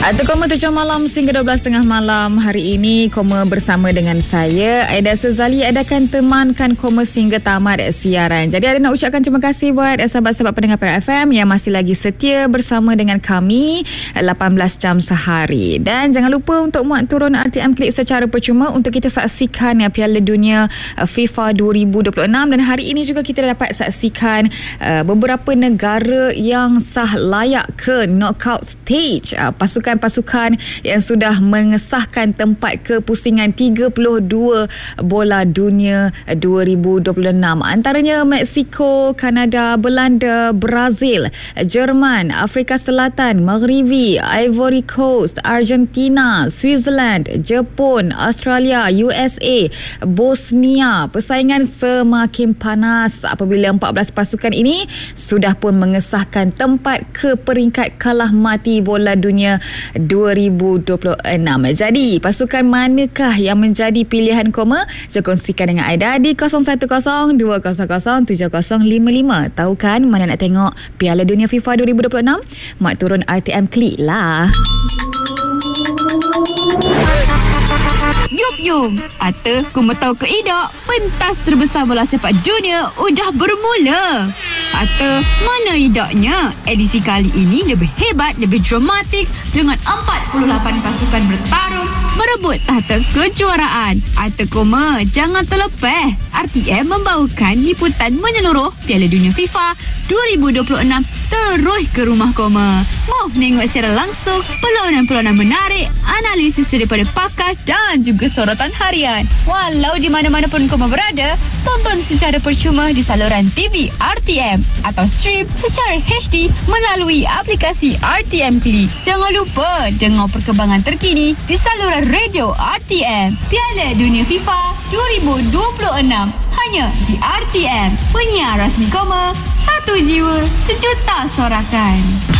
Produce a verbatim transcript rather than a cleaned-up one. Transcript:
Atau Koma tujuh malam hingga dua belas tiga puluh malam hari ini Koma bersama dengan saya Aida Sezali. Aida akan temankan Koma hingga tamat siaran. Jadi Aida nak ucapkan terima kasih buat sahabat-sahabat pendengar Perak F M yang masih lagi setia bersama dengan kami lapan belas jam sehari. Dan jangan lupa untuk muat turun R T M Klik secara percuma untuk kita saksikan ya, Piala Dunia FIFA dua ribu dua puluh enam. Dan hari ini juga kita dapat saksikan uh, beberapa negara yang sah layak ke knockout stage. Uh, pasukan-pasukan yang sudah mengesahkan tempat ke pusingan tiga puluh dua Bola Dunia dua ribu dua puluh enam. Antaranya Mexico, Kanada, Belanda, Brazil, Jerman, Afrika Selatan, Maghribi, Ivory Coast, Argentina, Switzerland, Jepun, Australia, U S A, Bosnia. Persaingan semakin panas apabila empat belas pasukan ini sudah pun mengesahkan tempat ke peringkat kalah mati Bola Dunia dua ribu dua puluh enam. Jadi, pasukan manakah yang menjadi pilihan Koma? Jom kongsikan dengan Aida di kosong satu kosong dua kosong kosong tujuh kosong lima lima. Tahu kan mana nak tengok Piala Dunia FIFA dua ribu dua puluh enam? Mak turun R T M Klik lah. Yup yung, Ata, Koma tahu ke tidak, pentas terbesar bola sepak dunia udah bermula. Ata, mana idaknya? Edisi kali ini lebih hebat, lebih dramatik dengan empat puluh lapan pasukan bertarung merebut tahta kejuaraan. Ata Koma, jangan terlepas. R T M membawakan liputan menyeluruh Piala Dunia FIFA dua ribu dua puluh enam terus ke rumah Koma. Mau tengok secara langsung perlawanan-perlawanan menarik, analisis daripada pakar dan juga sorotan harian. Walau di mana-mana pun Koma berada, tonton secara percuma di saluran T V R T M atau stream secara H D melalui aplikasi R T M Klik. Jangan lupa dengar perkembangan terkini di saluran radio R T M. Piala Dunia FIFA dua ribu dua puluh enam hanya di R T M. Penyiar rasmi Koma, satu jiwa, sejuta sorakan.